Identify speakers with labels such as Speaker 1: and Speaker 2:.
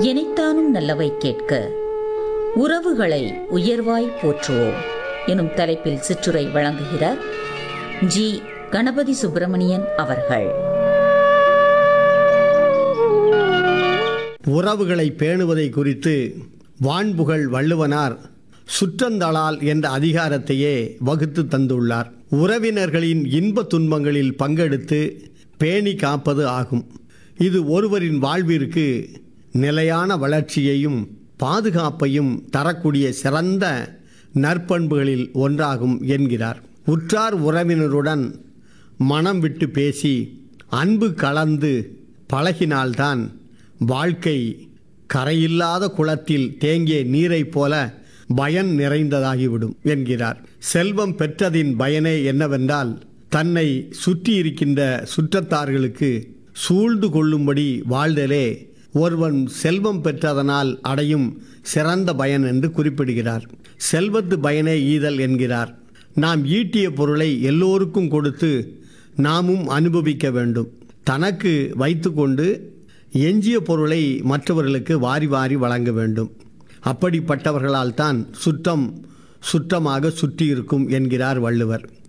Speaker 1: எனைத்தானும் நல்லவை கேட்க உறவுகளை உயர்வாய் போற்றுவோம் எனும் தலைப்பில் சிற்றுரை வழங்குகிறார் ஜி. கணபதி சுப்பிரமணியன் அவர்கள்.
Speaker 2: உறவுகளை பேணுவதை குறித்து வான்புகழ் வள்ளுவனார் சுற்றந்தளால் என்ற அதிகாரத்தையே வகுத்து தந்துள்ளார். உறவினர்களின் இன்ப துன்பங்களில் பங்கெடுத்து பேணி காப்பது ஆகும். இது ஒருவரின் வாழ்விற்கு நிலையான வளர்ச்சியையும் பாதுகாப்பையும் தரக்கூடிய சிறந்த நற்பண்புகளில் ஒன்றாகும் என்கிறார். உற்றார் உறவினருடன் மனம் விட்டு பேசி அன்பு கலந்து பழகினால்தான் வாழ்க்கை கரையில்லாத குளத்தில் தேங்கிய நீரைப் போல பயன் நிறைந்ததாகிவிடும் என்கிறார். செல்வம் பெற்றதின் பயனே என்னவென்றால் தன்னை சுற்றி இருக்கின்ற சுற்றத்தார்களுக்கு சூழ்ந்து கொள்ளும்படி வாழ்தலே ஒருவன் செல்வம் பெற்றதனால் அடையும் சிறந்த பயன் என்று குறிப்பிடுகிறார். செல்வத்து பயனே ஈதல் என்கிறார். நாம் ஈட்டிய பொருளை எல்லோருக்கும் கொடுத்து நாமும் அனுபவிக்க வேண்டும். தனக்கு வைத்துக்கொண்டு எஞ்சிய பொருளை மற்றவர்களுக்கு வாரி வாரி வழங்க வேண்டும். அப்படிப்பட்டவர்களால் தான் சுற்றமாக சுற்றி இருக்கும் என்கிறார் வள்ளுவர்.